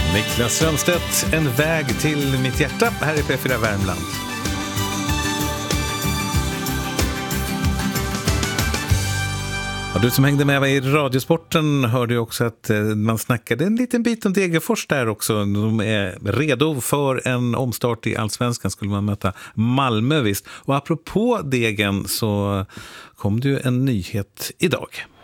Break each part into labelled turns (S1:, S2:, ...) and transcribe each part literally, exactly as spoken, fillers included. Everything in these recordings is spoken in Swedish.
S1: Niklas Strömstedt, En väg till mitt hjärta, här i P fyra Värmland. Och du som hängde med i Radiosporten hörde ju också att man snackade en liten bit om Degerfors där också. De är redo för en omstart i Allsvenskan, skulle man möta Malmö visst. Och apropå Degen så kom det ju en nyhet idag.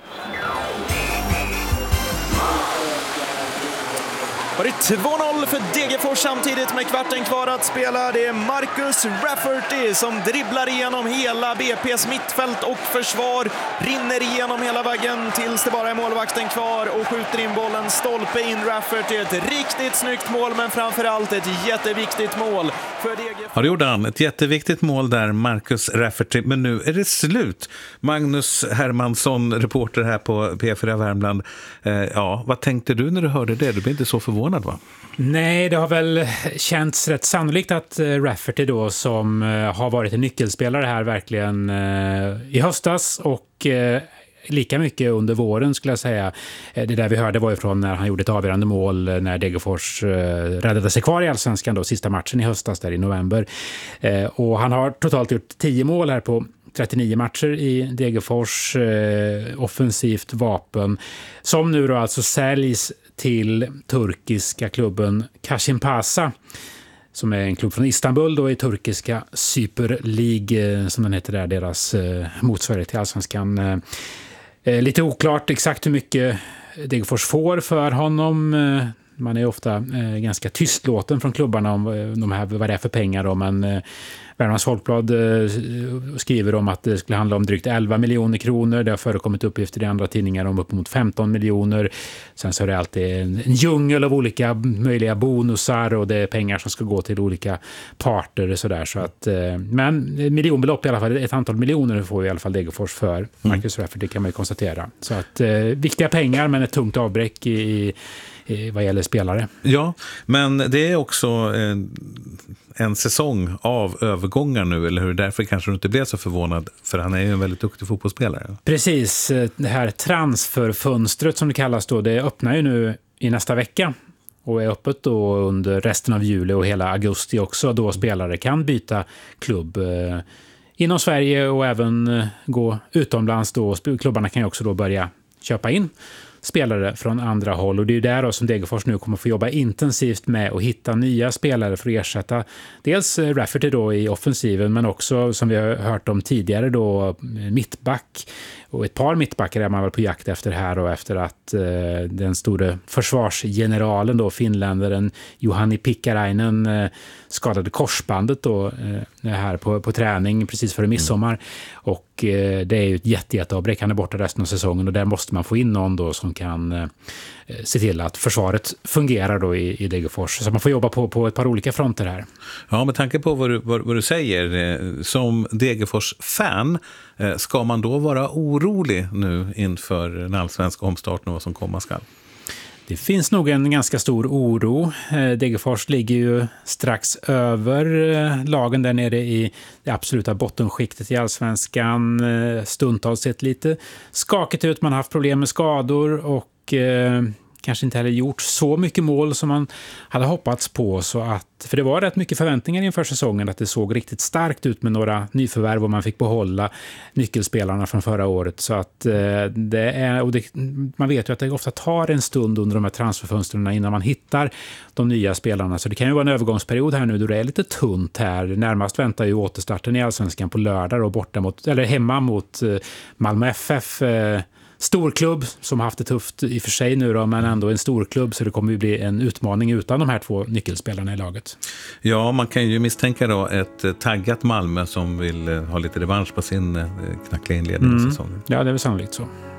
S2: Och det är två noll för Degerfors samtidigt med kvarten kvar att spela. Det är Marcus Rafferty som dribblar igenom hela B P:s mittfält och försvar. Rinner igenom hela vägen tills det bara är målvakten kvar och skjuter in bollen stolpe in. Rafferty, ett riktigt snyggt mål, men framförallt ett jätteviktigt mål för Degerfors.
S1: Ja, det gjorde han. Ett jätteviktigt mål där, Marcus Rafferty. Men nu är det slut. Magnus Hermansson, reporter här på P fyra Värmland. Eh, ja, vad tänkte du när du hörde det? Du blev inte så förvånad. Va?
S3: Nej, det har väl känts rätt sannolikt att Rafferty då, som har varit en nyckelspelare här verkligen i höstas och lika mycket under våren skulle jag säga. Det där vi hörde var ju från när han gjorde ett avgörande mål när Degerfors räddade sig kvar i Allsvenskan då, sista matchen i höstas där i november. Och han har totalt gjort tio mål här på trettionio matcher i Degerfors, eh, offensivt vapen som nu då alltså säljs till turkiska klubben Kashimpasa, som är en klubb från Istanbul då i turkiska Super League, som den heter där, deras eh, motsvarighet till Allsvenskan. Eh, lite oklart exakt hur mycket Degerfors får för honom. Eh, man är ofta eh, ganska tystlåten från klubbarna om eh, de här, vad det är för pengar då, men eh, Värmlands Folkblad eh, skriver om att det skulle handla om drygt elva miljoner kronor. Det har förekommit uppgifter i andra tidningar om upp mot femton miljoner. Sen så är det alltid en, en djungel av olika möjliga bonusar och det är pengar som ska gå till olika parter och sådär. Så att, eh, men miljonbelopp i alla fall, ett antal miljoner får vi i alla fall Degerfors för. Marcus Rafferty, det kan man ju konstatera. Så att eh, viktiga pengar, men ett tungt avbräck i, i vad gäller spelare.
S1: Ja, men det är också eh, en säsong av övergångar nu, eller hur? Därför kanske du inte blev så förvånad, för han är ju en väldigt duktig fotbollsspelare.
S3: Precis, det här transferfönstret som det kallas då, det öppnar ju nu i nästa vecka och är öppet då under resten av juli och hela augusti också, då spelare kan byta klubb eh, inom Sverige och även eh, gå utomlands då. Klubbarna kan ju också då börja köpa in spelare från andra håll, och det är där då som Degerfors nu kommer få jobba intensivt med att hitta nya spelare för att ersätta dels Rafferty då i offensiven, men också som vi har hört om tidigare då mittback, och ett par mittbackar är man väl på jakt efter här, och efter att eh, den stora försvarsgeneralen då, finländaren Juhani Pikkarainen eh, skadade korsbandet då eh, här på, på träning precis före midsommar. Mm. Och eh, det är ju ett jätte, jätteavbräck. Han är borta resten av säsongen och där måste man få in någon då som kan eh, se till att försvaret fungerar då i, i Degerfors. Så man får jobba på, på ett par olika fronter här.
S1: Ja, med tanke på vad du, vad, vad du säger, eh, som Degerfors-fan, eh, ska man då vara orolig nu inför den allsvenska omstarten och vad som komma skall?
S3: Det finns nog en ganska stor oro. Degerfors ligger ju strax över lagen där nere i det absoluta bottenskiktet i Allsvenskan. Stundtals sett lite skakigt ut. Man har haft problem med skador och eh, kanske inte heller gjort så mycket mål som man hade hoppats på. Så att, för det var rätt mycket förväntningar inför säsongen att det såg riktigt starkt ut med några nyförvärv och man fick behålla nyckelspelarna från förra året. Så att eh, det är, och det, man vet ju att det ofta tar en stund under de här transferfönstren innan man hittar de nya spelarna. Så det kan ju vara en övergångsperiod här nu då det är lite tunt här. Närmast väntar ju återstarten i Allsvenskan på lördag och borta mot, eller hemma mot eh, Malmö F F. Eh, Storklubb som har haft det tufft i och för sig nu då, men ändå en storklubb, så det kommer ju bli en utmaning utan de här två nyckelspelarna i laget.
S1: Ja, man kan ju misstänka då ett taggat Malmö som vill ha lite revansch på sin knackliga inledning av
S3: mm.
S1: säsongen.
S3: Ja, det är väl sannolikt så.